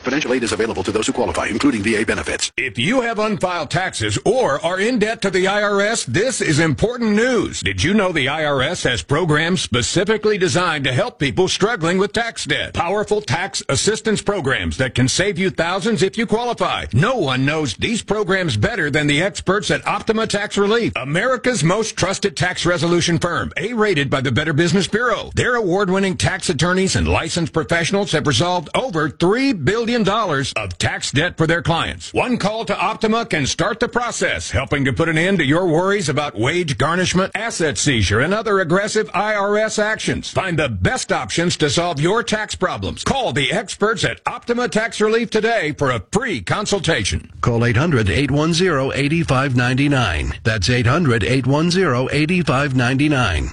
Financial aid is available to those who qualify, including VA benefits. If you have unfiled taxes or are in debt to the IRS, this is important news. Did you know the IRS has programs specifically designed to help people struggling with tax debt? Powerful tax assistance programs that can save you thousands if you qualify. No one knows these programs better than the experts at Optima Tax Relief, America's most trusted tax resolution firm, A-rated by the Better Business Bureau. Their award-winning tax attorneys and licensed professionals have resolved over $3 billion of tax debt for their clients. One call to Optima can start the process, helping to put an end to your worries about wage garnishment, asset seizure, and other aggressive IRS actions. Find the best options to solve your tax problems. Call the experts at Optima Tax Relief today for a free consultation. Call 800-810-8599. That's 800-810-8599.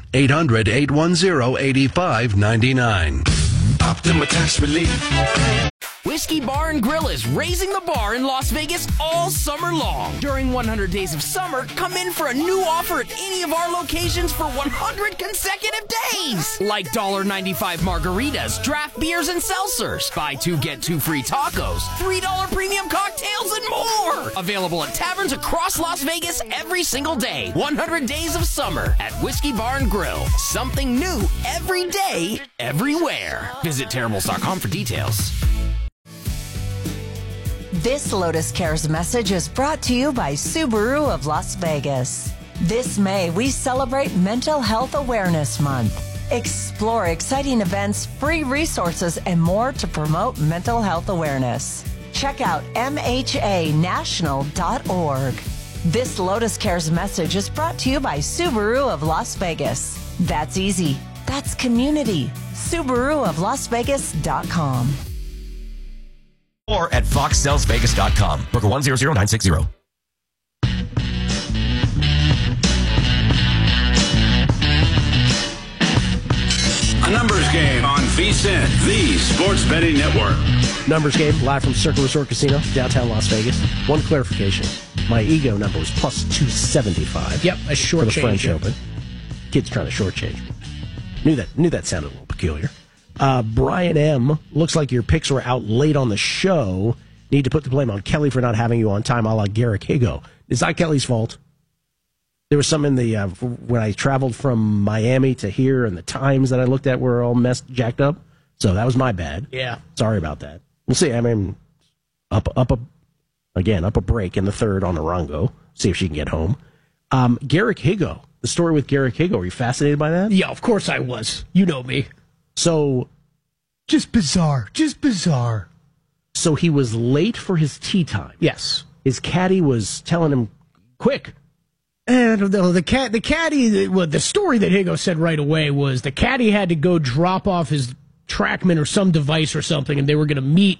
800-810-8599. Optima Tax Relief. Whiskey Bar and Grill is raising the bar in Las Vegas all summer long. During 100 Days of Summer, come in for a new offer at any of our locations for 100 consecutive days. Like $1.95 margaritas, draft beers, and seltzers. Buy two, get two free tacos, $3 premium cocktails, and more. Available at taverns across Las Vegas every single day. 100 Days of Summer at Whiskey Bar and Grill. Something new every day, everywhere. Visit Terribles.com for details. This Lotus Cares message is brought to you by Subaru of Las Vegas. This May, we celebrate Mental Health Awareness Month. Explore exciting events, free resources, and more to promote mental health awareness. Check out mhanational.org. This Lotus Cares message is brought to you by Subaru of Las Vegas. That's easy. That's community. SubaruofLasVegas.com. Or at foxsellsvegas.com. Booker 100960. A numbers game on VSiN, the Sports Betting Network. Numbers game live from Circle Resort Casino, downtown Las Vegas. One clarification. My ego number was plus 275. Yep, a short for the change. French Open. Kid's trying to shortchange me. Knew that sounded a little peculiar. Brian M., looks like your picks were out late on the show. Need to put the blame on Kelly for not having you on time, a la Garrick Higo. It's not Kelly's fault. There was some in the, when I traveled from Miami to here, and the times that I looked at were all jacked up. So that was my bad. Yeah. Sorry about that. We'll see. I mean, up a break in the third on Arango. See if she can get home. Garrick Higo, the story with Garrick Higo. Are you fascinated by that? Yeah, of course I was. You know me. So, just bizarre. So he was late for his tee time. Yes. His caddy was telling him, quick. And the caddy, well, the story that Higo said right away was the caddy had to go drop off his TrackMan or some device or something, and they were going to meet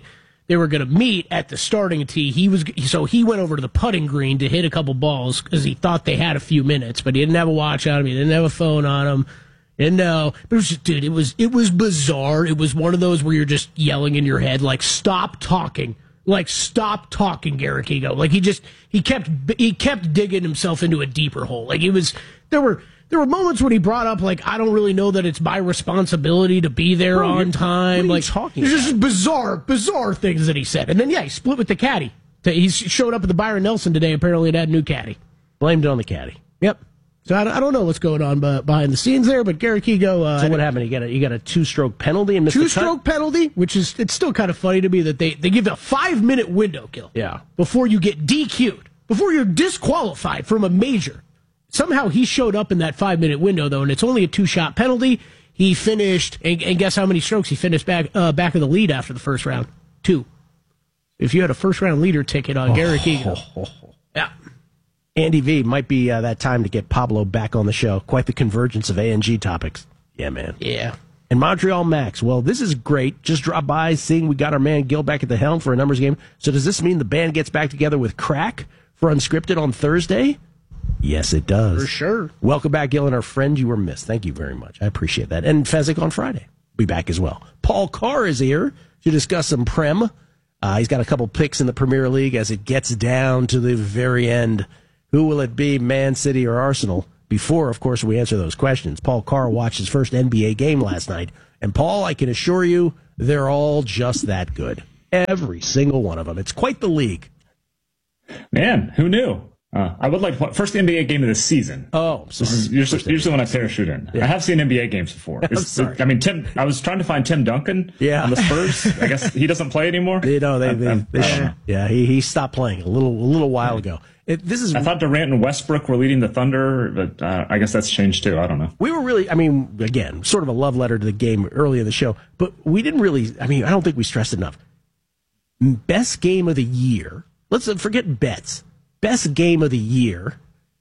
at the starting tee. He went over to the putting green to hit a couple balls because he thought they had a few minutes, but he didn't have a watch on him. He didn't have a phone on him. And no, but it was just, dude, it was bizarre. It was one of those where you're just yelling in your head, like, stop talking, Garrick Higo. Like, he kept digging himself into a deeper hole. Like, there were moments when he brought up, like, I don't really know that it's my responsibility to be there on time. What are you like, talking there's about? just bizarre things that he said. And then, yeah, he split with the caddy. He showed up at the Byron Nelson today, apparently, and had a new caddy. Blamed it on the caddy. Yep. So I don't know what's going on behind the scenes there, but Garrick Higo... so what happened? You got a two-stroke penalty and missed the cut? Two-stroke penalty, which is, it's still kind of funny to me that they give a 5-minute window, Gil. Yeah. Before you get DQ'd, before you're disqualified from a major. Somehow he showed up in that 5-minute window, though, and it's only a 2-shot penalty. He finished, and guess how many strokes he finished back of the lead after the first round? 2. If you had a first-round leader ticket on Garrick Higo. Yeah. Andy V, might be that time to get Pablo back on the show. Quite the convergence of A&G topics. Yeah, man. Yeah. And Montreal Max, well, this is great. Just drop by, seeing we got our man Gil back at the helm for a numbers game. So does this mean the band gets back together with Crack for Unscripted on Thursday? Yes, it does. For sure. Welcome back, Gil, and our friend you were missed. Thank you very much. I appreciate that. And Fezzik on Friday. Be back as well. Paul Carr is here to discuss some Prem. He's got a couple picks in the Premier League as it gets down to the very end. Who will it be, Man City or Arsenal? Before, of course, we answer those questions, Paul Carr watched his first NBA game last night. And, Paul, I can assure you, they're all just that good. Every single one of them. It's quite the league. Man, who knew? I would like first NBA game of the season. Oh, sorry. This is usually when I parachute in. Yeah. I have seen NBA games before. I was trying to find Tim Duncan on the Spurs. I guess he doesn't play anymore. He stopped playing a little while ago. I thought Durant and Westbrook were leading the Thunder, but I guess that's changed too. I don't know. We were really, again, sort of a love letter to the game early in the show, but we didn't really, I don't think we stressed enough. Best game of the year. Let's forget bets. Best game of the year.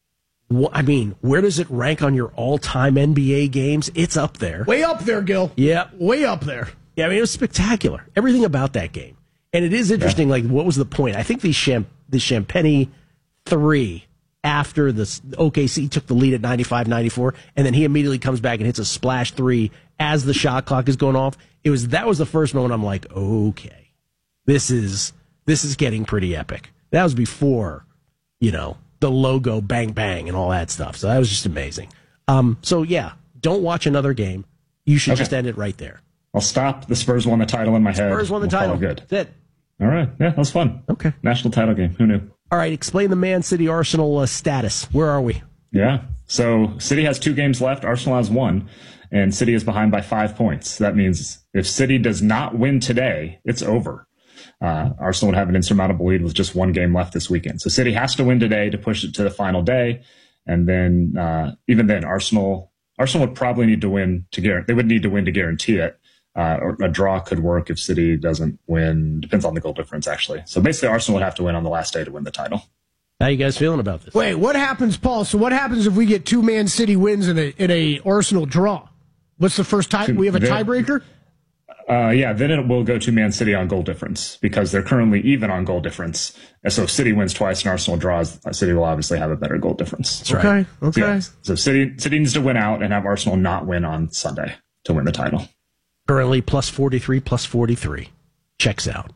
Where does it rank on your all-time NBA games? It's up there. Way up there, Gil. Yeah. Way up there. Yeah, it was spectacular. Everything about that game. And it is interesting, what was the point? I think the Champagny 3 after the OKC took the lead at 95-94, and then he immediately comes back and hits a splash 3 as the shot clock is going off. That was the first moment I'm like, okay, this is getting pretty epic. That was before, the logo bang bang and all that stuff. So that was just amazing. Don't watch another game. You should just end it right there. I'll stop. The Spurs won the title in my head. Spurs won the title. Good. That's it. All right. Yeah, that was fun. Okay. National title game. Who knew? All right. Explain the Man City Arsenal status. Where are we? Yeah. So City has 2 games left. Arsenal has 1. And City is behind by 5 points. That means if City does not win today, it's over. Arsenal would have an insurmountable lead with just 1 game left this weekend. So City has to win today to push it to the final day. And then even then, Arsenal would probably need to win they would need to win to guarantee it. Or a draw could work if City doesn't win. Depends on the goal difference, actually. So basically, Arsenal would have to win on the last day to win the title. How you guys feeling about this? Wait, what happens, Paul? So what happens if we get 2 Man City wins in a Arsenal draw? What's the first tie? We have a tiebreaker? Then it will go to Man City on goal difference because they're currently even on goal difference. And so if City wins twice and Arsenal draws, City will obviously have a better goal difference. That's right. Okay. So City needs to win out and have Arsenal not win on Sunday to win the title. Currently plus 43. Checks out.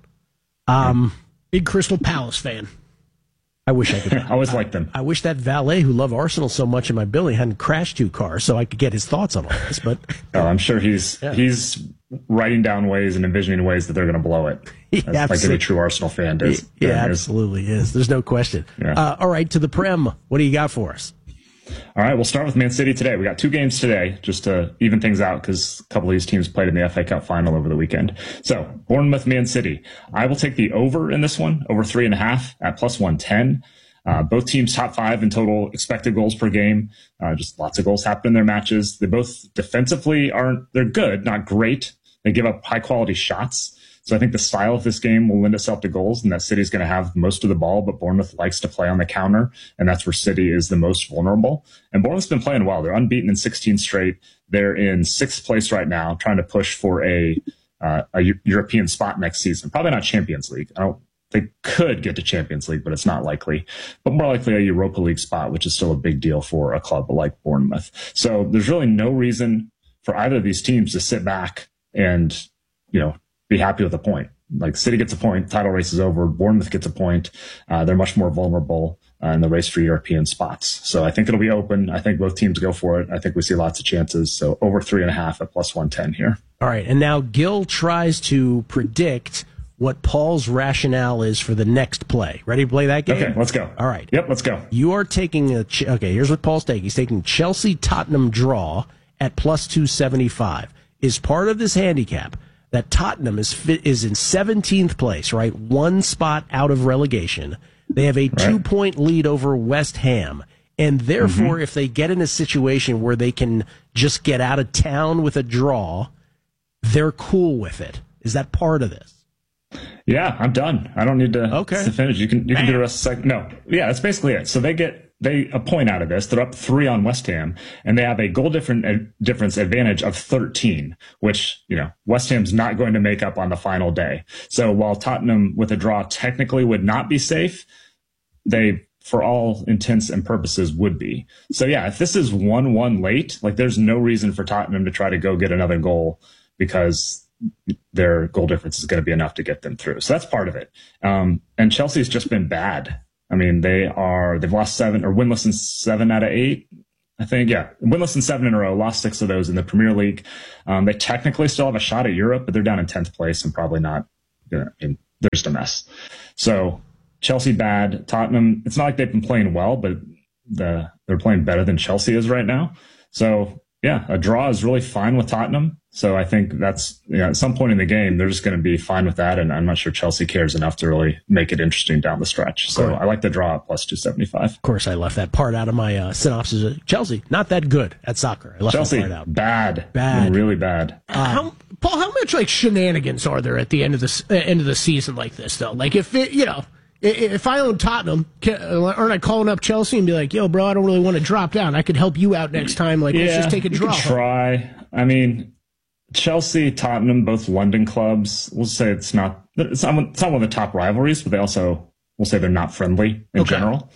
Big Crystal Palace fan. I wish I could. I always liked them. I wish that valet who loved Arsenal so much in my building hadn't crashed 2 cars so I could get his thoughts on all this. But I'm sure he's writing down ways and envisioning ways that they're going to blow it. Like any true Arsenal fan does. Yeah, absolutely is. There's no question. Yeah. All right, to the Prem. What do you got for us? All right, we'll start with Man City today. We got 2 games today just to even things out because a couple of these teams played in the FA Cup final over the weekend. So, Bournemouth, Man City. I will take the over in this one, over 3.5 at plus 110. Both teams top 5 in total expected goals per game. Just lots of goals happen in their matches. They both defensively they're good, not great. They give up high quality shots. So I think the style of this game will lend itself to goals and that City's going to have most of the ball, but Bournemouth likes to play on the counter. And that's where City is the most vulnerable. And Bournemouth's been playing well. They're unbeaten in 16 straight. They're in 6th place right now, trying to push for a European spot next season. Probably not Champions League. They could get to Champions League, but it's not likely. But more likely a Europa League spot, which is still a big deal for a club like Bournemouth. So there's really no reason for either of these teams to sit back and, be happy with a point. Like City gets a point, title race is over. Bournemouth gets a point. They're much more vulnerable in the race for European spots. So I think it'll be open. I think both teams go for it. I think we see lots of chances. So over 3.5 at plus 110 here. All right. And now Gil tries to predict what Paul's rationale is for the next play. Ready to play that game? Okay, let's go. All right. Yep, let's go. You are taking here's what Paul's taking. He's taking Chelsea-Tottenham draw at plus 275. Is part of this handicap that Tottenham is in 17th place, right? 1 spot out of relegation. They have a 2-point lead over West Ham. And therefore, if they get in a situation where they can just get out of town with a draw, they're cool with it. Is that part of this? Yeah, I'm done. I don't need to finish. You can do the rest of the second. No. Yeah, that's basically it. So they get a point out of this. They're up 3 on West Ham, and they have a goal difference advantage of 13, which, West Ham's not going to make up on the final day. So while Tottenham with a draw technically would not be safe, they, for all intents and purposes, would be. So yeah, if this is 1-1 late, there's no reason for Tottenham to try to go get another goal because their goal difference is going to be enough to get them through. So that's part of it. And Chelsea's just been bad. I mean, they've lost 7 or winless in 7 out of 8. I think, yeah, winless in 7 in a row, lost 6 of those in the Premier League. They technically still have a shot at Europe, but they're down in 10th place and probably not, they're just a mess. So Chelsea bad, Tottenham, it's not like they've been playing well, but they're playing better than Chelsea is right now. So yeah, a draw is really fine with Tottenham. So I think that's, at some point in the game, they're just going to be fine with that. And I'm not sure Chelsea cares enough to really make it interesting down the stretch. So I like the draw at plus 275. Of course, I left that part out of my synopsis. Chelsea, not that good at soccer. I left Chelsea, that part out. Bad. Really bad. Paul, how much like shenanigans are there at the end of the season like this though? Like if I own Tottenham, aren't I calling up Chelsea and be like, yo, bro, I don't really want to drop down. I could help you out next time. Like, let's just take a draw. You could try. I mean, Chelsea, Tottenham, both London clubs. We'll say it's not one of the top rivalries, but we'll say they're not friendly in general.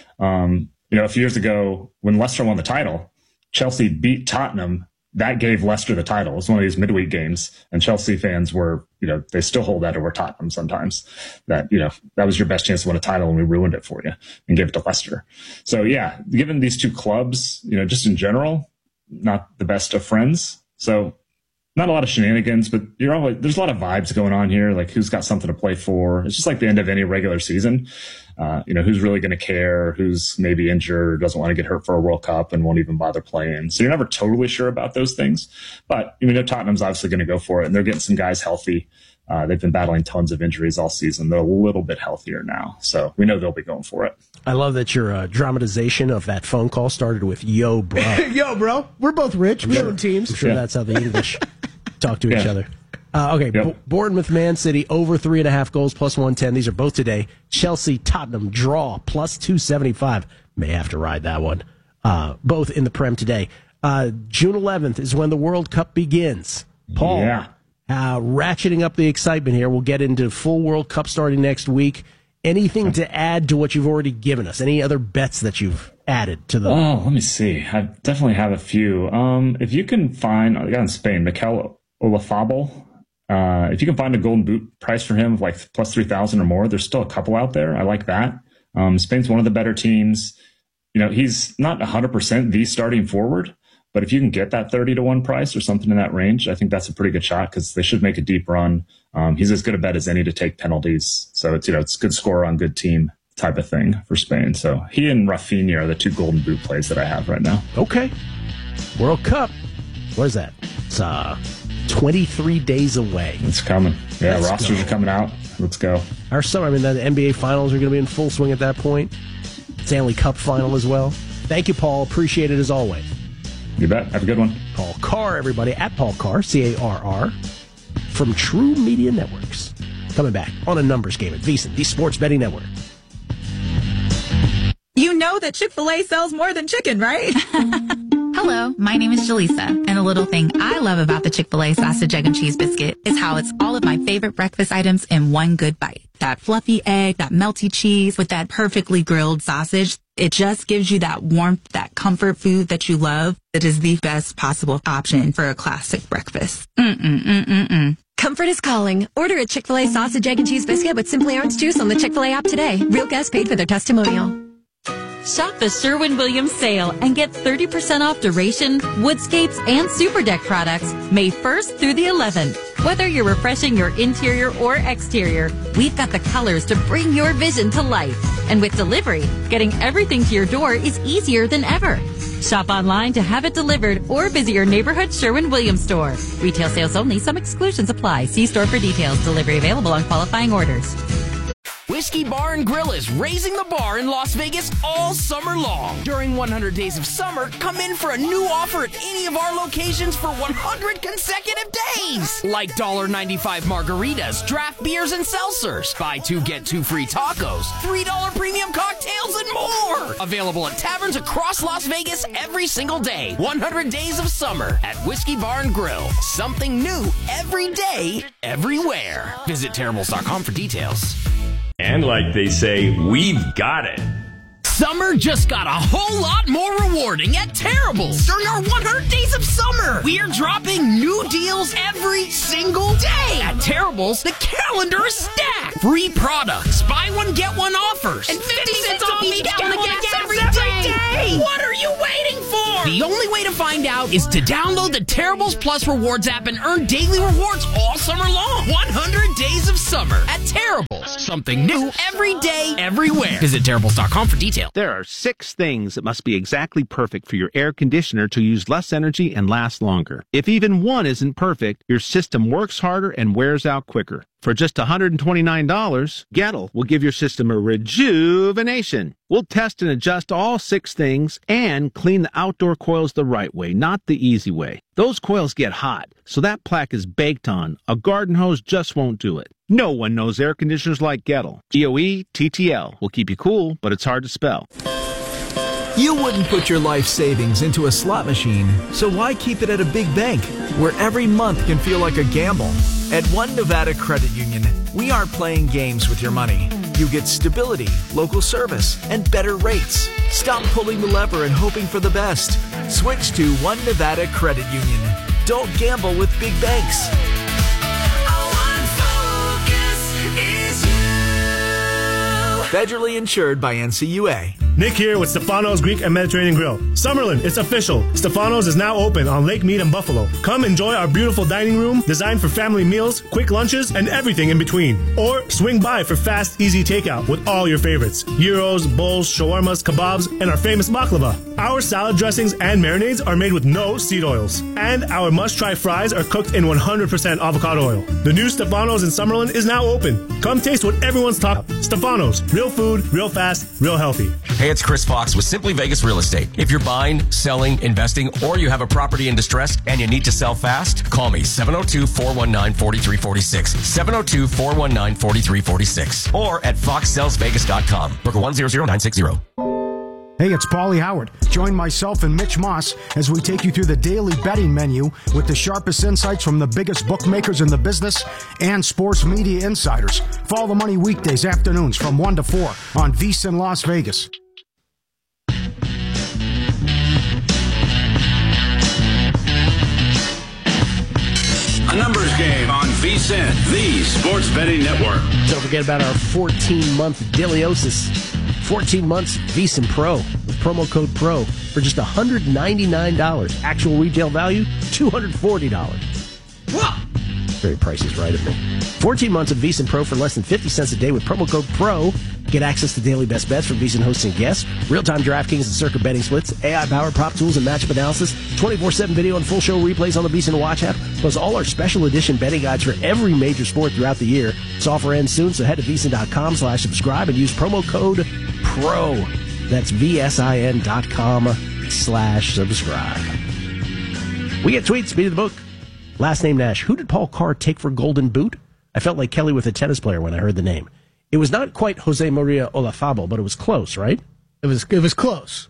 A few years ago when Leicester won the title, Chelsea beat Tottenham. That gave Leicester the title. It was one of these midweek games, and Chelsea fans were, they still hold that over Tottenham sometimes. That was your best chance to win a title, and we ruined it for you and gave it to Leicester. So yeah, given these two clubs, just in general, not the best of friends. So not a lot of shenanigans, but there's a lot of vibes going on here. Like who's got something to play for? It's just like the end of any regular season. Who's really going to care? Who's maybe injured, doesn't want to get hurt for a World Cup and won't even bother playing. So you're never totally sure about those things. But Tottenham's obviously going to go for it, and they're getting some guys healthy. They've been battling tons of injuries all season. They're a little bit healthier now, so we know they'll be going for it. I love that your dramatization of that phone call started with "Yo, bro." Yo, bro. We're both rich. We own teams. I'm sure that's how the English talk to each other. Bournemouth, Man City, over 3.5 goals, plus 110. These are both today. Chelsea, Tottenham, draw, plus 275. May have to ride that one. Both in the Prem today. June 11th is when the World Cup begins. Paul, ratcheting up the excitement here. We'll get into full World Cup starting next week. Anything to add to what you've already given us? Any other bets that you've added to the... Oh, let me see. I definitely have a few. If you can find... I got in Spain, Mikel Oyarzabal. If you can find a golden boot price for him of like plus 3,000 or more, there's still a couple out there. I like that. Spain's one of the better teams. He's not 100% the starting forward, but if you can get that 30-1 price or something in that range, I think that's a pretty good shot because they should make a deep run. He's as good a bet as any to take penalties. So it's good score on good team type of thing for Spain. So he and Rafinha are the two golden boot plays that I have right now. Okay. World Cup. What is that? It's 23 days away. It's coming. Yeah, rosters are coming out. Let's go. Our summer, the NBA finals are going to be in full swing at that point. Stanley Cup final as well. Thank you, Paul. Appreciate it as always. You bet. Have a good one. Paul Carr, everybody, at Paul Carr, C-A-R-R, from True Media Networks. Coming back on a numbers game at VSiN, the Sports Betting Network. You know that Chick-fil-A sells more than chicken, right? Hello, my name is Jaleesa, and a little thing I love about the Chick-fil-A sausage, egg, and cheese biscuit is how it's all of my favorite breakfast items in one good bite. That fluffy egg, that melty cheese with that perfectly grilled sausage. It just gives you that warmth, that comfort food that you love. It is the best possible option for a classic breakfast. Comfort is calling. Order a Chick-fil-A sausage, egg, and cheese biscuit with Simply Orange Juice on the Chick-fil-A app today. Real guests paid for their testimonial. Shop the Sherwin-Williams sale and get 30% off Duration, Woodscapes, and Super Deck products May 1st through the 11th. Whether you're refreshing your interior or exterior, we've got the colors to bring your vision to life. And with delivery, getting everything to your door is easier than ever. Shop online to have it delivered or visit your neighborhood Sherwin-Williams store. Retail sales only. Some exclusions apply. See store for details. Delivery available on qualifying orders. Whiskey Bar and Grill is raising the bar in Las Vegas all summer long. During 100 Days of Summer, come in for a new offer at any of our locations for 100 consecutive days. Like $1.95 margaritas, draft beers, and seltzers. Buy two, get two free tacos, $3 premium cocktails, and more. Available at taverns across Las Vegas every single day. 100 Days of Summer at Whiskey Bar and Grill. Something new every day, everywhere. Visit Terribles.com for details. And like they say, we've got it. Summer just got a whole lot more rewarding at Terribles. During our 100 Days of Summer, we are dropping new deals every single day. At Terribles, the calendar is stacked. Free products, buy one, get one offers, and 50 cents off each gallon of gas every day. What are you waiting for? more! The only way to find out is to download the Terribles Plus Rewards app and earn daily rewards all summer long. 100 days of summer at Terribles. Something new every day, everywhere. Visit Terribles.com for details. There are 6 things that must be exactly perfect for your air conditioner to use less energy and last longer. If even one isn't perfect, your system works harder and wears out quicker. For just $129, Gettle will give your system a rejuvenation. We'll test and adjust all 6 things and clean the outdoor coils the right way, not the easy way. Those coils get hot, so that plaque is baked on. A garden hose just won't do it. No one knows air conditioners like Gettle. GOE-TTL will keep you cool, but it's hard to spell. You wouldn't put your life savings into a slot machine, so why keep it at a big bank, where every month can feel like a gamble? At One Nevada Credit Union, we aren't playing games with your money. You get stability, local service, and better rates. Stop pulling the lever and hoping for the best. Switch to One Nevada Credit Union. Don't gamble with big banks. Federally insured by NCUA. Nick here with Stefano's Greek and Mediterranean Grill. Summerlin, it's official. Stefano's is now open on Lake Mead and Buffalo. Come enjoy our beautiful dining room designed for family meals, quick lunches, and everything in between. Or swing by for fast, easy takeout with all your favorites. Gyros, bowls, shawarmas, kebabs, and our famous baklava. Our salad dressings and marinades are made with no seed oils. And our must-try fries are cooked in 100% avocado oil. The new Stefano's in Summerlin is now open. Come taste what everyone's talking about. Stefano's. Real food, real fast, real healthy. Hey, it's Chris Fox with Simply Vegas Real Estate. If you're buying, selling, investing, or you have a property in distress and you need to sell fast, call me 702-419-4346. 702-419-4346. Or at foxsellsvegas.com. Broker 100960. Hey, it's Paulie Howard. Join myself and Mitch Moss as we take you through the daily betting menu with the sharpest insights from the biggest bookmakers in the business and sports media insiders. Follow the money weekdays afternoons from 1 to 4 on VSiN Las Vegas. A numbers game on VSiN, the sports betting network. Don't forget about our 14-month Deliosis. 14 months VSiN Pro with promo code PRO for just $199. Actual retail value, $240. Whoa! Very Price is Right of me. 14 months of VSiN Pro for less than 50 cents a day with promo code PRO. Get access to daily best bets from VSiN hosts and guests, real-time DraftKings and Circa betting splits, AI-powered prop tools and matchup analysis, 24/7 video and full show replays on the VSiN Watch app, plus all our special edition betting guides for every major sport throughout the year. This offer ends soon, so head to VSiN.com/subscribe and use promo code PRO. That's VSIN.com/subscribe. We get tweets, speed of the book. Last name Nash. Who did Paul Carr take for Golden Boot? I felt like Kelly with a tennis player when I heard the name. It was not quite Jose Maria Olazabal, but it was close, right? It was close.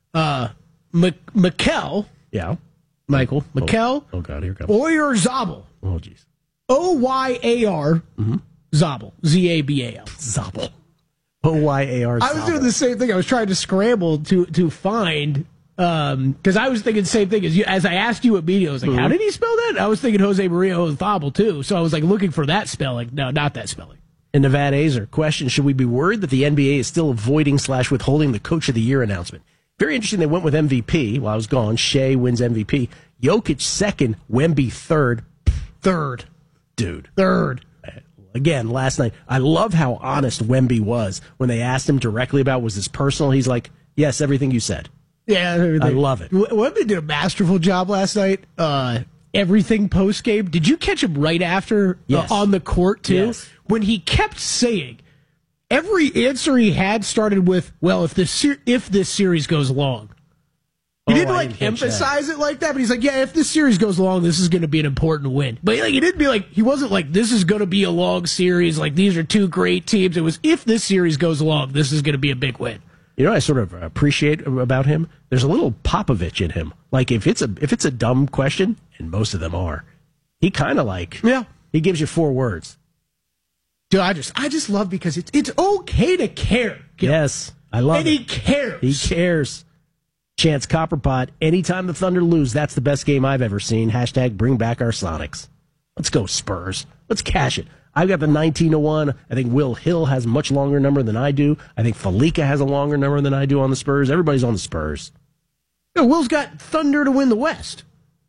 Mikel. Yeah. Michael. Mikel. Oh, God, here it comes. Oyarzabal. Oh, jeez. Oyar. Zabal. Z-A-B-A-L. Zabal. Oyar. I was doing the same thing. I was trying to scramble to find, because I was thinking the same thing as you. As I asked you immediately, I was like, how did he spell that? I was thinking Jose Maria Olazabal, too. So I was like looking for that spelling. No, not that spelling. And Nevada Azer, question, should we be worried that the NBA is still avoiding/withholding the Coach of the Year announcement? Very interesting, they went with MVP while I was gone. Shea wins MVP. Jokic second, Wemby third. Third. Dude. Third. Again, last night, I love how honest Wemby was. When they asked him directly about was this personal, he's like, yes, everything you said. Yeah. I love it. Wemby did a masterful job last night. Everything post-game. Did you catch him right after on the court, too? Yes. When he kept saying, every answer he had started with, well, if this series goes long. He didn't emphasize it like that, but he's like, yeah, if this series goes long, this is going to be an important win. But he didn't be like, he wasn't like, this is going to be a long series, like these are two great teams. It was, if this series goes long, this is going to be a big win. You know, I sort of appreciate about him. There's a little Popovich in him. Like if it's a dumb question, and most of them are, he kind of he gives you 4 words. Dude, I just love because it's okay to care. Yes, I love it. And he cares. He cares. Chance Copperpot. Anytime the Thunder lose, that's the best game I've ever seen. # bring back our Sonics. Let's go Spurs. Let's cash it. I've got the 19-1. I think Will Hill has a much longer number than I do. I think Felica has a longer number than I do on the Spurs. Everybody's on the Spurs. No, Will's got Thunder to win the West.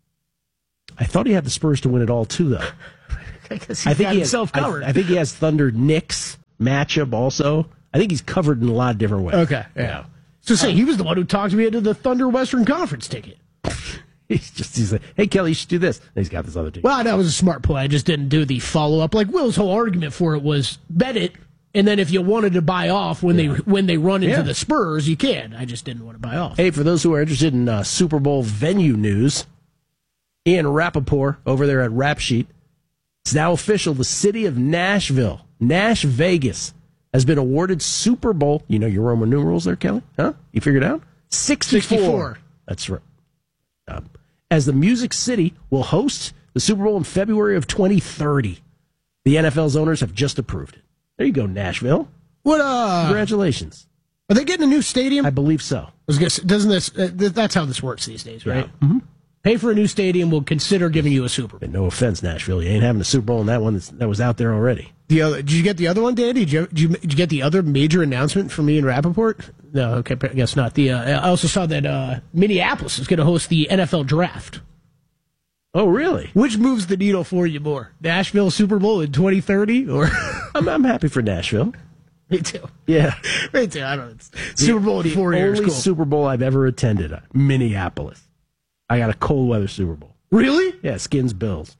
I thought he had the Spurs to win it all, too, though. I think he himself covered. I think he has Thunder Knicks matchup also. I think he's covered in a lot of different ways. Okay, yeah. So say he was the one who talked me into the Thunder Western Conference ticket. He's like, hey, Kelly, you should do this. And he's got this other ticket. Well, that was a smart play. I just didn't do the follow-up. Like, Will's whole argument for it was bet it, and then if you wanted to buy off when they run into the Spurs, you can. I just didn't want to buy off. Hey, for those who are interested in Super Bowl venue news, Ian Rappaport over there at Rap Sheet, it's now official. The city of Nashville, Nash Vegas, has been awarded Super Bowl. You know your Roman numerals there, Kelly? Huh? You figured it out? 64. That's right. As the Music City will host the Super Bowl in February of 2030. The NFL's owners have just approved it. There you go, Nashville. What? Congratulations. Are they getting a new stadium? I believe so. I was gonna say, doesn't this? That's how this works these days, right? Yeah. Mm-hmm. Pay for a new stadium, we'll consider giving you a Super Bowl. And no offense, Nashville, you ain't having a Super Bowl in that one that was out there already. Did you get the other one, Danny? Did you get the other major announcement from me and Rappaport? No, okay, I guess not. I also saw that Minneapolis is going to host the NFL Draft. Oh, really? Which moves the needle for you more? Nashville Super Bowl in 2030, or I'm happy for Nashville. Me too. Yeah, me too. I don't know. Super Bowl in 4 years. Only Super Bowl I've ever attended, Minneapolis. I got a cold weather Super Bowl. Really? Yeah, Skins Bills.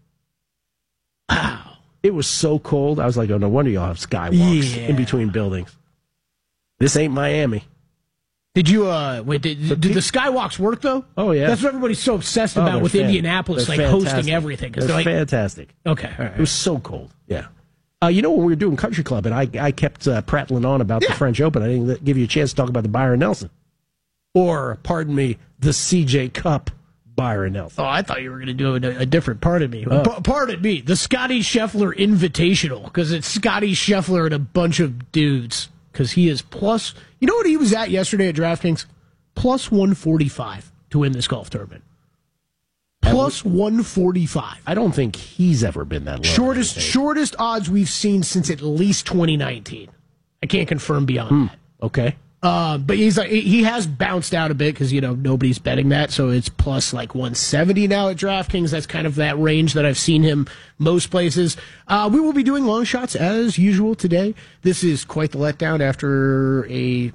Wow. It was so cold. I was like, oh, no wonder y'all have skywalks in between buildings. This ain't Miami. Did you, did the skywalks work, though? Oh, yeah. That's what everybody's so obsessed about with Indianapolis, like hosting everything. They're fantastic. Okay. All right. It was so cold. Yeah. You know, when we were doing Country Club, and I kept prattling on about the French Open, I didn't give you a chance to talk about the Byron Nelson. Or, pardon me, the CJ Cup. Byron Nelson. Oh, I thought you were going to do a different part of me. Pardon me, the Scotty Scheffler Invitational, because it's Scotty Scheffler and a bunch of dudes, because he is plus, you know what he was at yesterday at DraftKings? Plus 145 to win this golf tournament. Plus 145. I don't think he's ever been that low. Shortest odds we've seen since at least 2019. I can't confirm beyond that. Okay. But he has bounced out a bit because, nobody's betting that. So it's plus like 170 now at DraftKings. That's kind of that range that I've seen him most places. We will be doing long shots as usual today. This is quite the letdown after a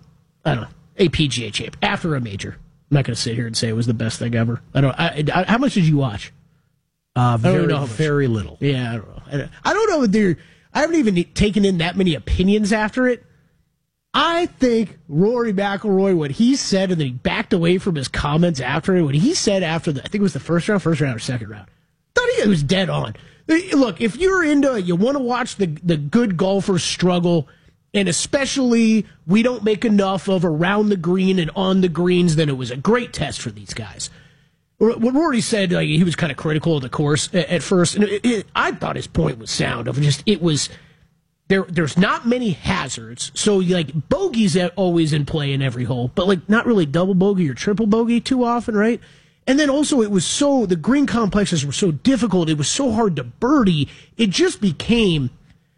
PGA champ, after a major. I'm not going to sit here and say it was the best thing ever. How much did you watch? Very little. Yeah, I don't know. I don't know. I haven't even taken in that many opinions after it. I think Rory McIlroy, what he said, and then he backed away from his comments after it, what he said after I think it was the first round or second round, I thought he was dead on. Look, if you're into it, you want to watch the good golfers struggle, and especially we don't make enough of around the green and on the greens, then it was a great test for these guys. What Rory said, he was kind of critical of the course at first, and I thought his point was sound of just, it was... There's not many hazards, so bogey's always in play in every hole, but not really double bogey or triple bogey too often, right? And then also the green complexes were so difficult, it was so hard to birdie, it became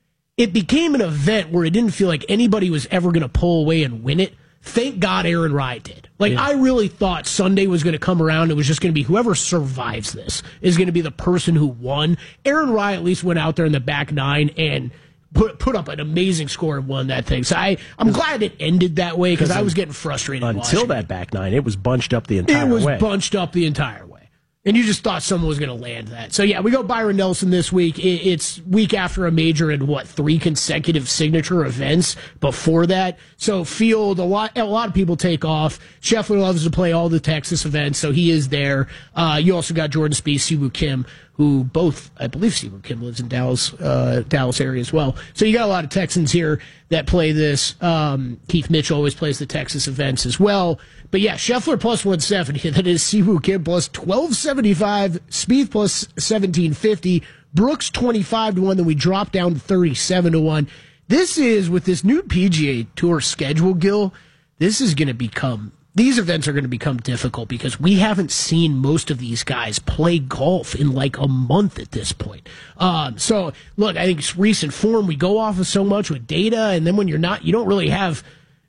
an event where it didn't feel like anybody was ever going to pull away and win it. Thank God Aaron Rai did. I really thought Sunday was going to come around, it was just going to be whoever survives this is going to be the person who won. Aaron Rai at least went out there in the back nine and put up an amazing score and won that thing. So I'm glad it ended that way because I was getting frustrated until that back nine. It was bunched up the entire way. It was bunched up the entire way. And you just thought someone was going to land that. So, yeah, we go Byron Nelson this week. It's week after a major and, 3 consecutive signature events before that. So, field, a lot of people take off. Scheffler loves to play all the Texas events, so he is there. You also got Jordan Spieth, Siwoo Kim, who both, I believe Siwoo Kim lives in Dallas area as well. So, you got a lot of Texans here that play this. Keith Mitchell always plays the Texas events as well. But yeah, Scheffler plus 170. That is Siwoo Kim plus 1275. Spieth plus 1750. Brooks 25-1. Then we drop down to 37-1. This is with this new PGA Tour schedule, Gil. These events are going to become difficult because we haven't seen most of these guys play golf in a month at this point. So look, I think it's recent form. We go off of so much with data, and then when you don't really have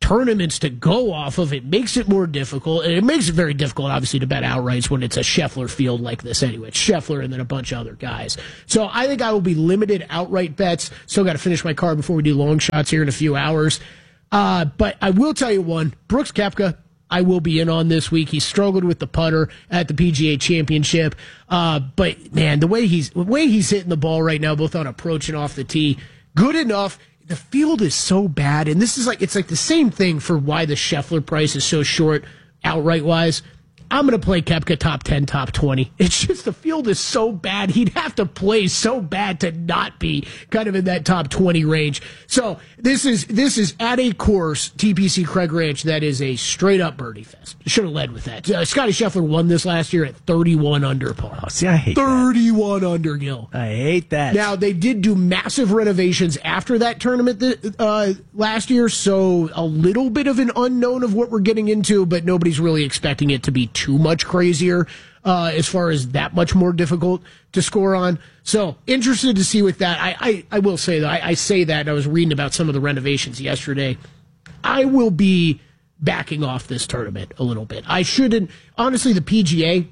tournaments to go off of. It makes it more difficult, and it makes it very difficult, obviously, to bet outrights when it's a Scheffler field like this anyway. It's Scheffler and then a bunch of other guys. So I think I will be limited outright bets. Still got to finish my card before we do long shots here in a few hours. But I will tell you one, Brooks Koepka, I will be in on this week. He struggled with the putter at the PGA Championship. But man, the way he's hitting the ball right now, both on approach and off the tee, good enough. The field is so bad, and this is it's like the same thing for why the Scheffler price is so short outright wise. I'm going to play Koepka top 10, top 20. It's just the field is so bad. He'd have to play so bad to not be kind of in that top 20 range. So this is at a course, TPC Craig Ranch, that is a straight up birdie fest. Should have led with that. Scotty Scheffler won this last year at 31 under par. Oh, see, I hate 31 under, Gil. I hate that. Now, they did do massive renovations after that tournament last year, so a little bit of an unknown of what we're getting into, but nobody's really expecting it to be too much crazier as far as that much more difficult to score on. So interested to see with that. I will say that I say that, and I was reading about some of the renovations yesterday. I will be backing off this tournament a little bit. I shouldn't. Honestly, the PGA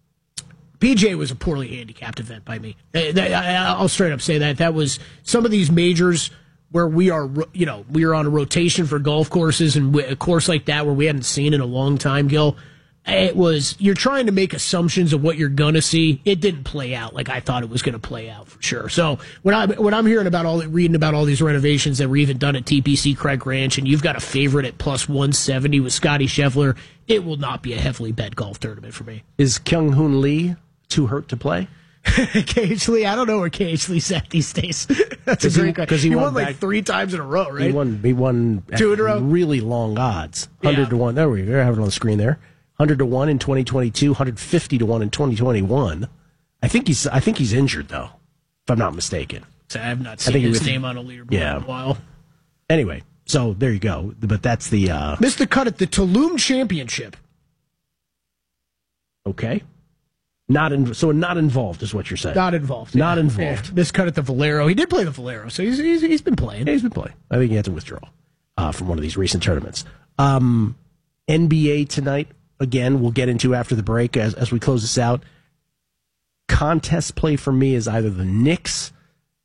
was a poorly handicapped event by me. I'll straight up say that. That was some of these majors where we are on a rotation for golf courses, and a course like that where we hadn't seen in a long time, Gil. You're trying to make assumptions of what you're going to see. It didn't play out like I thought it was going to play out for sure. So when I'm hearing reading about all these renovations that were even done at TPC Craig Ranch, and you've got a favorite at plus 170 with Scotty Scheffler, it will not be a heavily bet golf tournament for me. Is Kyung Hoon Lee too hurt to play? KH Lee, I don't know where KH Lee's at these days. That's a great question. He won like 3 times in a row, right? He won 2 in a row. Really long odds. 100 to 1. There we go. I have it on the screen there. 100 to 1 in 2022, 150 to 1 in 2021. I think he's injured though, if I'm not mistaken. So I have not seen his name on a leaderboard in a while. Anyway, so there you go. But that's the missed the cut at the Tulum Championship. Okay. Not involved is what you're saying. Not involved. Not involved. Yeah. Missed cut at the Valero. He did play the Valero, so he's been playing. Yeah, he's been playing. I think he had to withdraw from one of these recent tournaments. NBA tonight. Again, we'll get into after the break as we close this out. Contest play for me is either the Knicks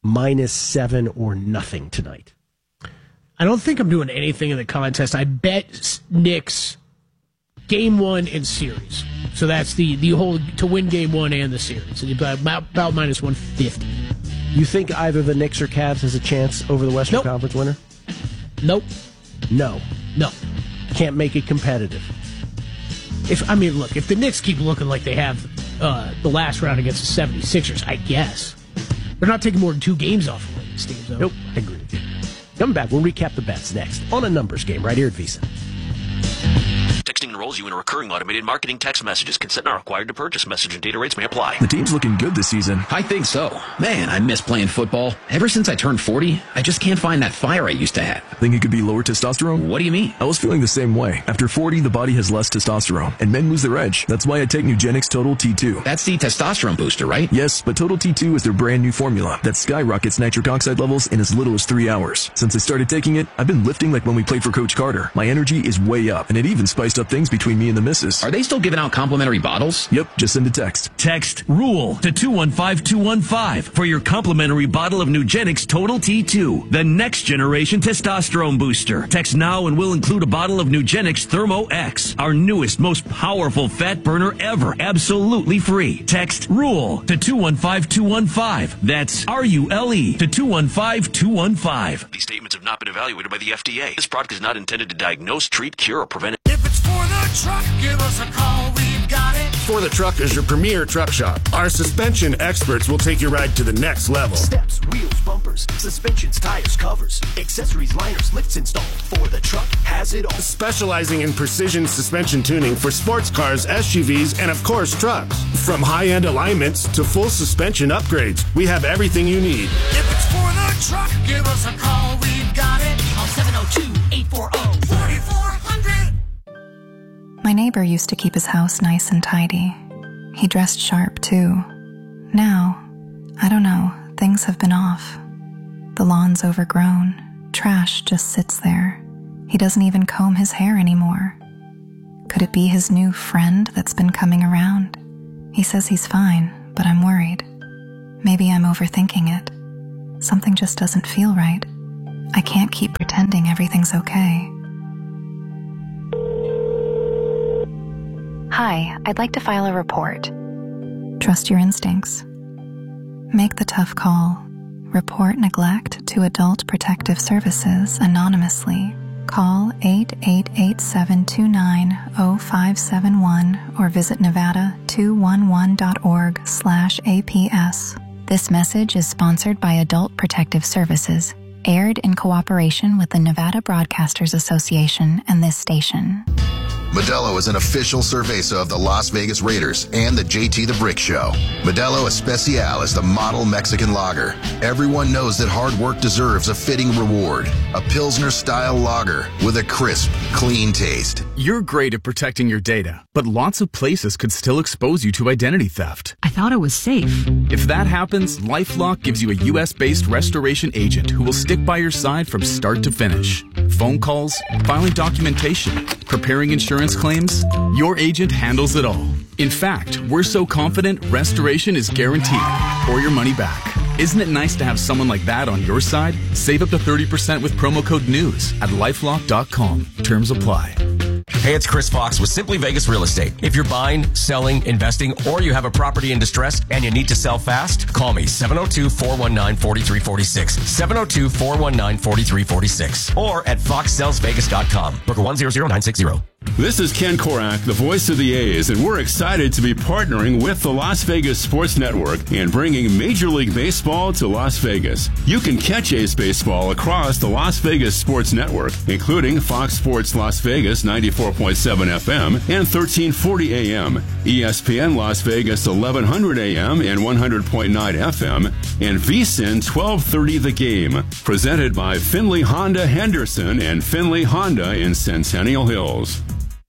-7 or nothing tonight. I don't think I'm doing anything in the contest. I bet Knicks game 1 in series. So that's the whole to win game 1 and the series. So about -150. You think either the Knicks or Cavs has a chance over the Western Conference winner? Nope. No. Can't make it competitive. If the Knicks keep looking like they have the last round against the 76ers, I guess. They're not taking more than 2 games off of these teams, though. Nope, I agree with you. Coming back, we'll recap the bets next on a numbers game right here at VSiN. Texting enrolls you in a recurring automated marketing text messages. Consent not required to purchase. Message and data rates may apply. The team's looking good this season. I think so. Man, I miss playing football. Ever since I turned 40, I just can't find that fire I used to have. Think it could be lower testosterone? What do you mean? I was feeling the same way. After 40, the body has less testosterone, and men lose their edge. That's why I take Nugenix Total T2. That's the testosterone booster, right? Yes, but Total T2 is their brand new formula that skyrockets nitric oxide levels in as little as 3 hours. Since I started taking it, I've been lifting like when we played for Coach Carter. My energy is way up, and it even spiced up things between me and the missus. Are they still giving out complimentary bottles? Yep, just send a text. Text RULE to 215215 for your complimentary bottle of Nugenix Total T2, the next generation testosterone booster. Text now and we'll include a bottle of Nugenix Thermo X, our newest, most powerful fat burner ever, absolutely free. Text RULE to 215215. That's RULE to 215215. These statements have not been evaluated by the FDA. This product is not intended to diagnose, treat, cure, or prevent. If it's for the truck, give us a call, we've got it. For the Truck is your premier truck shop. Our suspension experts will take your ride to the next level. Steps, wheels, bumpers, suspensions, tires, covers, accessories, liners, lifts installed. For the Truck has it all. Specializing in precision suspension tuning for sports cars, SUVs, and of course trucks. From high-end alignments to full suspension upgrades, we have everything you need. If it's for the truck, give us a call, we've got it. On 702-840-4400. My neighbor used to keep his house nice and tidy. He dressed sharp, too. Now, I don't know, things have been off. The lawn's overgrown. Trash just sits there. He doesn't even comb his hair anymore. Could it be his new friend that's been coming around? He says he's fine, but I'm worried. Maybe I'm overthinking it. Something just doesn't feel right. I can't keep pretending everything's okay. Hi, I'd like to file a report. Trust your instincts. Make the tough call. Report neglect to Adult Protective Services anonymously. Call 888-729-0571 or visit nevada211.org/APS. This message is sponsored by Adult Protective Services, aired in cooperation with the Nevada Broadcasters Association and this station. Modelo is an official cerveza of the Las Vegas Raiders and the JT the Brick Show. Modelo Especial is the model Mexican lager. Everyone knows that hard work deserves a fitting reward. A Pilsner-style lager with a crisp, clean taste. You're great at protecting your data, but lots of places could still expose you to identity theft. I thought it was safe. If that happens, LifeLock gives you a U.S.-based restoration agent who will stick by your side from start to finish. Phone calls, filing documentation, preparing insurance claims, your agent handles it all. In fact, we're so confident restoration is guaranteed or your money back. Isn't it nice to have someone like that on your side? Save up to 30% with promo code NEWS at LifeLock.com. Terms apply. Hey, it's Chris Fox with Simply Vegas Real Estate. If you're buying, selling, investing, or you have a property in distress and you need to sell fast, call me 702-419-4346. 702-419-4346. Or at foxsellsvegas.com. Booker 100960. This is Ken Korak, the voice of the A's, and we're excited to be partnering with the Las Vegas Sports Network and bringing Major League Baseball to Las Vegas. You can catch A's baseball across the Las Vegas Sports Network, including Fox Sports Las Vegas 94.7 FM and 1340 AM, ESPN Las Vegas 1100 AM and 100.9 FM, and VSiN 1230 The Game, presented by Finley Honda Henderson and Finley Honda in Centennial Hills.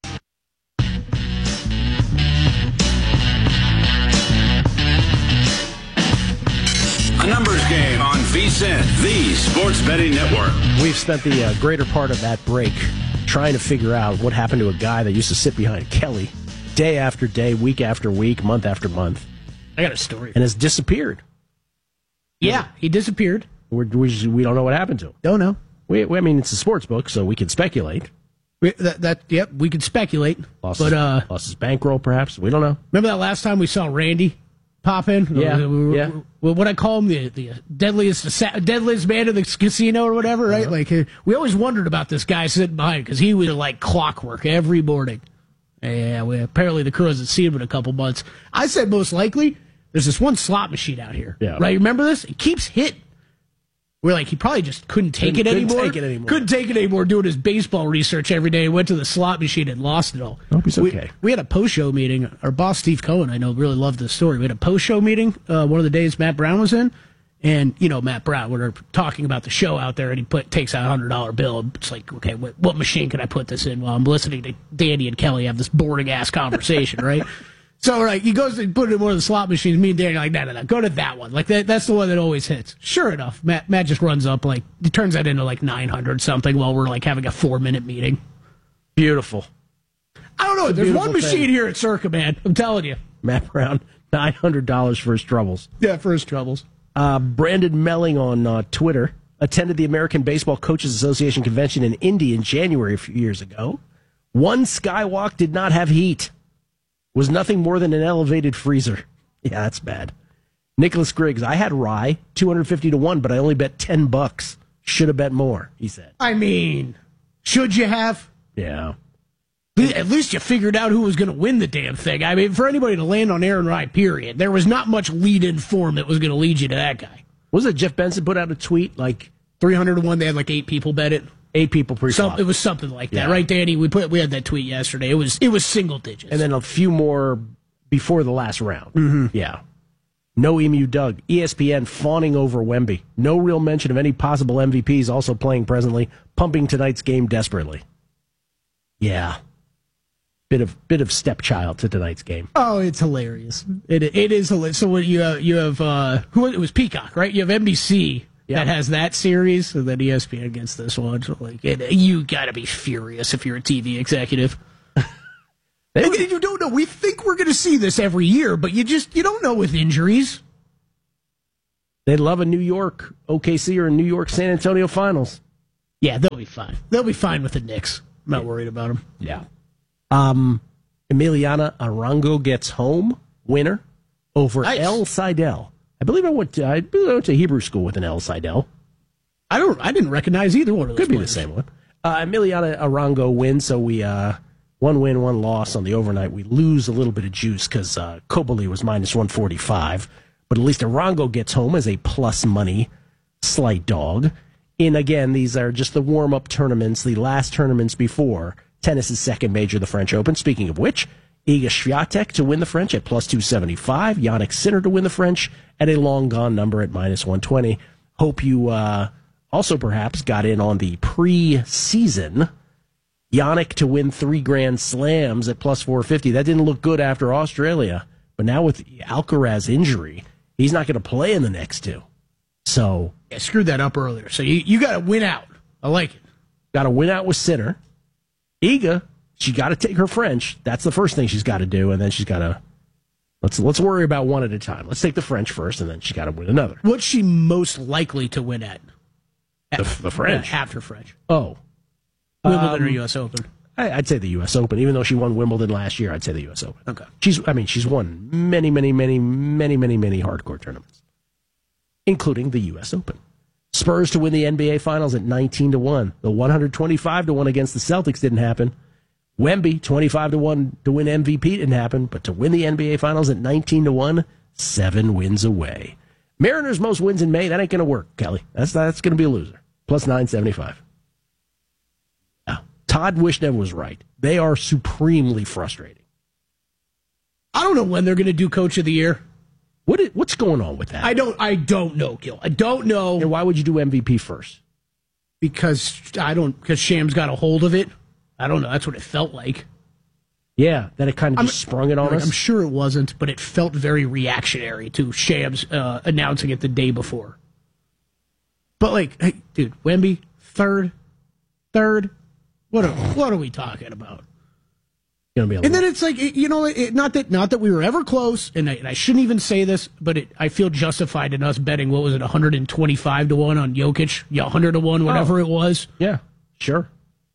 A numbers game on VSiN, the sports betting network. We've spent the greater part of that break trying to figure out what happened to a guy that used to sit behind Kelly day after day, week after week, month after month. I got a story. And has disappeared. Yeah, he disappeared. We don't know what happened to him. Don't know. I mean, it's a sports book, so we can speculate. We can speculate. Lost his bankroll, perhaps. We don't know. Remember that last time we saw Randy pop in? Yeah. What I call him, the deadliest man in the casino or whatever, right? Uh-huh. Like, we always wondered about this guy sitting behind because he was like clockwork every morning. Yeah, apparently the crew hasn't seen him in a couple months. I said most likely there's this one slot machine out here. Yeah. Right? Remember this? It keeps hitting. We're like, he probably just couldn't take it anymore. Couldn't take it anymore doing his baseball research every day. He went to the slot machine and lost it all. Hope he's okay. We had a post-show meeting. Our boss, Steve Cohen, I know, really loved this story. We had a post-show meeting one of the days Matt Brown was in. And, Matt Brown, we were talking about the show out there, and he takes out a $100 bill. And it's like, okay, what machine can I put this in while I'm listening to Danny and Kelly have this boring-ass conversation, right? So, right, he goes to put it in one of the slot machines. Me and Danny are like, no, go to that one. Like, that's the one that always hits. Sure enough, Matt just runs up, like, he turns that into, like, 900 something while we're, like, having a 4-minute meeting. Beautiful. I don't know. There's one machine here at Circa, man. I'm telling you. Matt Brown, $900 for his troubles. Yeah, for his troubles. Brandon Melling on Twitter attended the American Baseball Coaches Association convention in Indy in January a few years ago. One skywalk did not have heat. Was nothing more than an elevated freezer. Yeah, that's bad. Nicholas Griggs, I had rye, 250-1, but I only bet $10. Should have bet more, he said. I mean, should you have? Yeah. At least you figured out who was going to win the damn thing. I mean, for anybody to land on Aaron Rye, period, there was not much lead-in form that was going to lead you to that guy. Was it Jeff Benson put out a tweet, like 300-1, they had like 8 people bet it? 8 people pre-flop. It was something like that, right, Danny? We had that tweet yesterday. It was single digits, and then a few more before the last round. Mm-hmm. Yeah. No Emu Doug. ESPN fawning over Wemby. No real mention of any possible MVPs also playing presently. Pumping tonight's game desperately. Yeah. Bit of stepchild to tonight's game. Oh, it's hilarious. It is hilarious. So what you have who it was Peacock, right? You have NBC. that has that series, and then ESPN gets this one. So you got to be furious if you're a TV executive. You don't know. We think we're going to see this every year, but you don't know with injuries. They'd love a New York OKC or a New York San Antonio finals. Yeah, they'll be fine. They'll be fine with the Knicks. I'm not worried about them. Yeah. Emiliana Arango gets home winner over El Seidel. I believe I went to Hebrew school with an El Seidel. I didn't recognize either one of those. Could be the same one. Emiliana Arango wins, so we 1 win, 1 loss on the overnight. We lose a little bit of juice because Kobali was minus 145. But at least Arango gets home as a plus money slight dog. And again, these are just the warm-up tournaments, the last tournaments before tennis's second major, the French Open. Speaking of which, Iga Swiatek to win the French at plus 275. Jannik Sinner to win the French at a long-gone number at minus 120. Hope you also perhaps got in on the pre-season. Jannik to win 3 Grand Slams at plus 450. That didn't look good after Australia. But now with Alcaraz injury, he's not going to play in the next 2. So I screwed that up earlier. So you got to win out. I like it. Got to win out with Sinner. Iga, she got to take her French. That's the first thing she's got to do, and then she's got to let's worry about one at a time. Let's take the French first, and then she got to win another. What's she most likely to win at? The French. After French. Oh, Wimbledon or U.S. Open? I'd say the U.S. Open. Even though she won Wimbledon last year, I'd say the U.S. Open. Okay. She's won many hardcore tournaments, including the U.S. Open. Spurs to win the NBA Finals at 19-1. The 125-1 against the Celtics didn't happen. Wemby 25-1 to win MVP didn't happen, but to win the NBA Finals at 19-1, 7 wins away. Mariners most wins in May. That ain't going to work, Kelly. That's going to be a loser. Plus 975. Todd Wishnev was right. They are supremely frustrating. I don't know when they're going to do Coach of the Year. What's going on with that? I don't know, Gil. I don't know. And why would you do MVP first? Because Shams got a hold of it. I don't know. That's what it felt like. Yeah, that it kind of just sprung it on us. I'm sure it wasn't, but it felt very reactionary to Shams announcing it the day before. But hey, dude, Wemby, third. What are we talking about? Gonna be and then it's like, not that we were ever close, and I shouldn't even say this, but I feel justified in us betting, what was it, 125-1 on Jokic? Yeah, 100-1, whatever it was. Yeah, sure.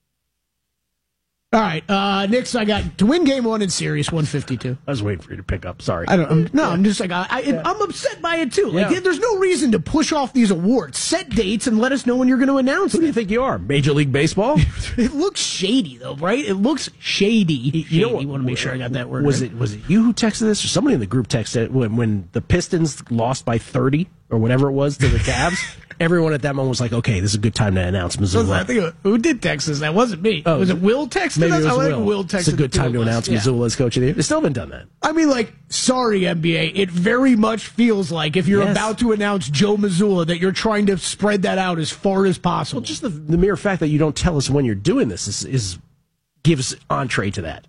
All right, Knicks, I got to win game 1 in series, 152. I was waiting for you to pick up. Sorry. I'm just like, I'm upset by it too. There's no reason to push off these awards. Set dates and let us know when you're going to announce Who do you think you are? Major League Baseball? It looks shady, though, right? It looks shady. You know what? Want to make sure I got that word Was right. it you who texted this, or somebody in the group texted it when the Pistons lost by 30 or whatever it was to the Cavs? Everyone at that moment was like, okay, this is a good time to announce Missoula. I think who did text us? That wasn't me. Was it Will texted maybe us? It was Will texted. It's a good time to announce Missoula as coach of the year. They still haven't done that. I mean, sorry, NBA. It very much feels like if you're about to announce Joe Missoula that you're trying to spread that out as far as possible. Well, just the mere fact that you don't tell us when you're doing this gives entree to that.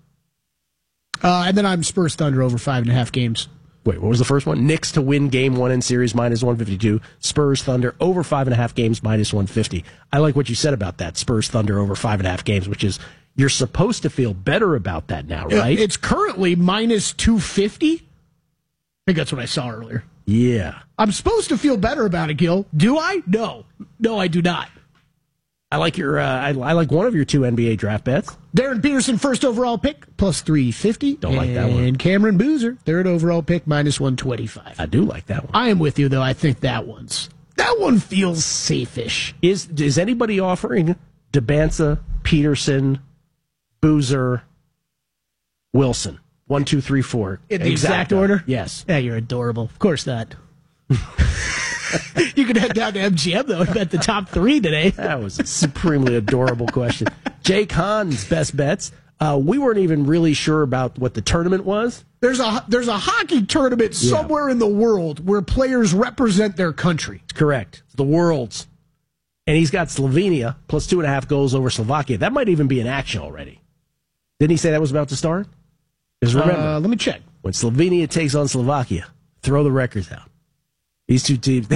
And then I'm Spurs Thunder over 5.5 games. Wait, what was the first one? Knicks to win game 1 in series, minus 152. Spurs Thunder over 5.5 games, minus 150. I like what you said about that, Spurs Thunder over 5.5 games, which is you're supposed to feel better about that now, right? It's currently minus 250. I think that's what I saw earlier. Yeah. I'm supposed to feel better about it, Gil. Do I? No, I do not. I like your. I like one of your 2 NBA draft bets. Darren Peterson, first overall pick, plus 350. Don't like that one. And Cameron Boozer, third overall pick, minus 125. I do like that one. I am with you, though. I think that one feels safe-ish. Is anybody offering DeBanza, Peterson, Boozer, Wilson? 1, 2, 3, 4. In the exact order? Yes. Yeah, you're adorable. Of course not. You could head down to MGM, though, and bet the top 3 today. That was a supremely adorable question. Jake Hahn's best bets. We weren't even really sure about what the tournament was. There's a hockey tournament somewhere in the world where players represent their country. It's correct. It's the Worlds. And he's got Slovenia plus 2.5 goals over Slovakia. That might even be in action already. Didn't he say that was about to start? Because remember, let me check. When Slovenia takes on Slovakia, throw the records out. These 2 teams, they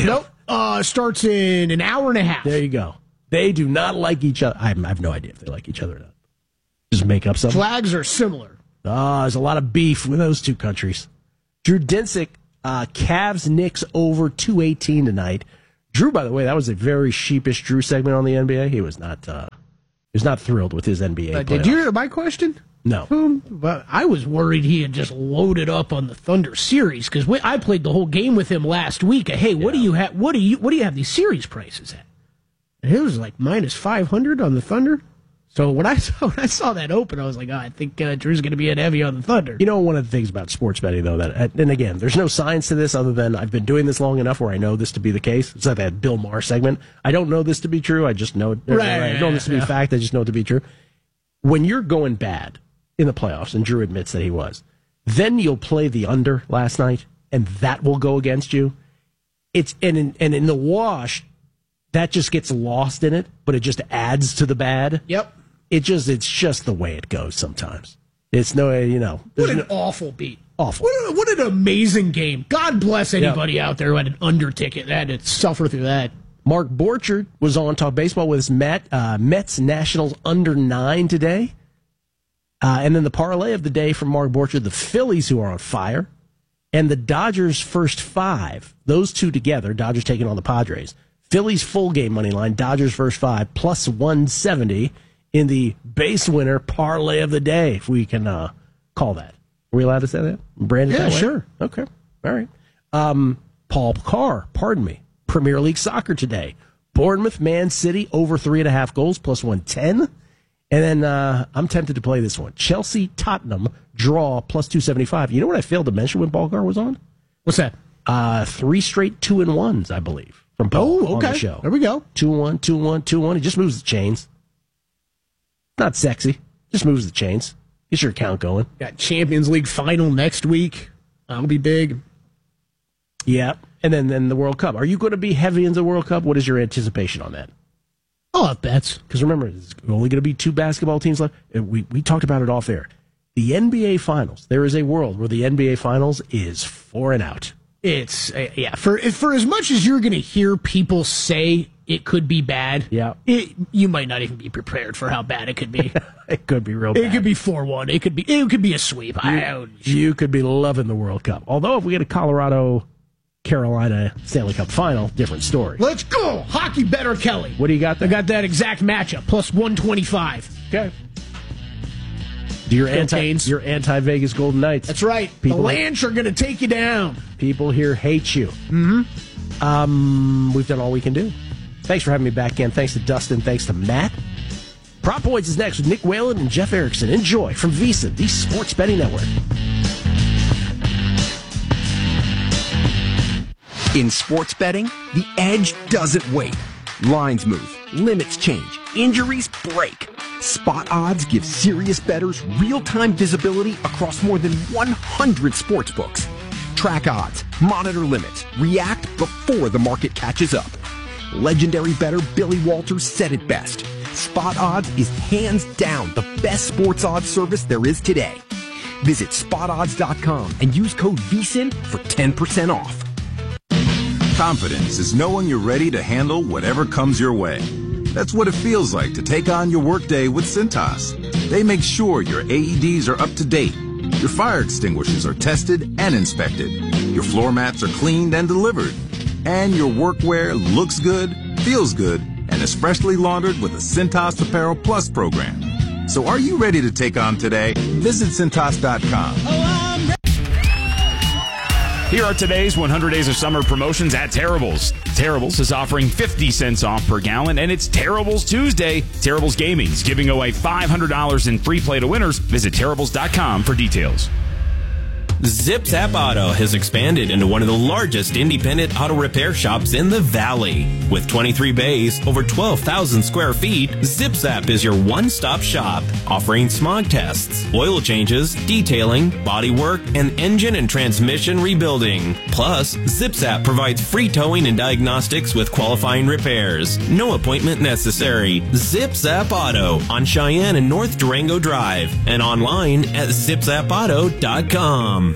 starts in an hour and a half. There you go. They do not like each other. I have no idea if they like each other or not. Just make up something. Flags are similar. There's a lot of beef with those two countries. Drew Dinsick, Cavs Knicks over 218 tonight. Drew, by the way, that was a very sheepish Drew segment on the NBA. He was not thrilled with his NBA. Did you hear my question? No. But I was worried he had just loaded up on the Thunder series because I played the whole game with him last week. Hey, what do you have? What do you have these series prices at? And it was like minus 500 on the Thunder. So when I saw that open, I was like, I think Drew's going to be in heavy on the Thunder. You know, one of the things about sports betting, though, and again, there's no science to this other than I've been doing this long enough where I know this to be the case. It's like that Bill Maher segment. I don't know this to be true. I just know it. I know this to be fact. I just know it to be true. When you're going bad in the playoffs, and Drew admits that he was, then you'll play the under last night, and that will go against you. And in the wash, that just gets lost in it, but it just adds to the bad. Yep. It's just the way it goes sometimes. It's no, What an awful beat. Awful. What an amazing game. God bless anybody out there who had an under ticket that had to suffer through that. Mark Borchard was on Talk Baseball with us. Mets Nationals under 9 today. And then the parlay of the day from Mark Borchard, the Phillies who are on fire, and the Dodgers first 5. Those two together, Dodgers taking on the Padres. Phillies full game money line, Dodgers first 5, plus 170 in the base winner parlay of the day, if we can call that. Are we allowed to say that? Branded that way? Sure. Okay. All right. Paul Carr, Premier League Soccer today. Bournemouth, Man City, over 3.5 goals, plus 110. And then I'm tempted to play this one. Chelsea, Tottenham, draw, plus 275. You know what I failed to mention when Paul Carr was on? What's that? 3 straight 2-1s, I believe, from Paul on the show. There we go. 2-1, 2-1, 2-1. He just moves the chains. Not sexy. Just moves the chains. Get your account going. Got Champions League final next week. That'll be big. Yeah. And then the World Cup. Are you going to be heavy into the World Cup? What is your anticipation on that? I'll have bets. Because remember, there's only going to be 2 basketball teams left. We talked about it off air. The NBA Finals. There is a world where the NBA Finals is 4 and out. It's, for as much as you're going to hear people say it could be bad, you might not even be prepared for how bad it could be. It could be real bad. It could be 4-1. It could be a sweep. You could be loving the World Cup. Although if we get a Colorado-Carolina Stanley Cup final, different story. Let's go! Hockey better, Kelly. What do you got there? I got that exact matchup, plus 125. Okay. Your anti-Vegas Golden Knights. That's right. The Lanch are going to take you down. People here hate you. Mm-hmm. We've done all we can do. Thanks for having me back in. Thanks to Dustin. Thanks to Matt. Prop Points is next with Nick Whalen and Jeff Erickson. Enjoy from VSiN, the Sports Betting Network. In sports betting, the edge doesn't wait. Lines move, limits change, injuries break. Spot Odds gives serious bettors real-time visibility across more than 100 sports books. Track odds, monitor limits, react before the market catches up. Legendary bettor Billy Walters said it best. Spot Odds is hands down the best sports odds service there is today. Visit spotodds.com and use code VSiN for 10% off. Confidence is knowing you're ready to handle whatever comes your way. That's what it feels like to take on your workday with Cintas. They make sure your AEDs are up to date, your fire extinguishers are tested and inspected, your floor mats are cleaned and delivered, and your workwear looks good, feels good, and is freshly laundered with a Cintas Apparel Plus program. So are you ready to take on today? Visit Cintas.com. Here are today's 100 Days of Summer promotions at Terrible's. Terrible's is offering 50 cents off per gallon, and it's Terrible's Tuesday. Terrible's Gaming is giving away $500 in free play to winners. Visit Terrible's.com for details. Zip Zap Auto has expanded into one of the largest independent auto repair shops in the Valley. With 23 bays, over 12,000 square feet, Zip Zap is your one-stop shop, offering smog tests, oil changes, detailing, body work, and engine and transmission rebuilding. Plus, Zip Zap provides free towing and diagnostics with qualifying repairs. No appointment necessary. Zip Zap Auto on Cheyenne and North Durango Drive, and online at zipzapauto.com.